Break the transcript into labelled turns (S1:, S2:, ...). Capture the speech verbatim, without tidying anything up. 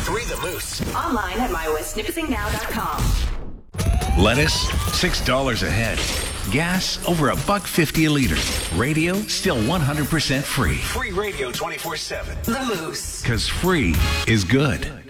S1: three The Moose.
S2: Online at my west nipissing now dot com.
S1: Lettuce, six dollars a head. Gas, over a buck fifty a liter. Radio, still one hundred percent free. Free radio twenty-four seven.
S2: The Moose.
S1: Because free is good.